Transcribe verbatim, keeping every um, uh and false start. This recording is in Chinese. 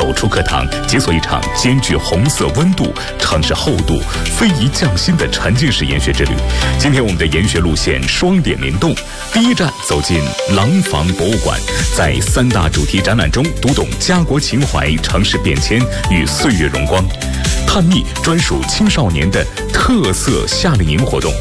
走出课堂，解锁一场兼具红色温度、尝试厚度、非遗匠心的沉浸式研学之旅。今天我们的研学路线双点联动，第一站走进廊坊博物馆，在三大主题展览中读懂家国情怀、城市变迁与岁月荣光，探秘专属青少年的特色夏令营活动。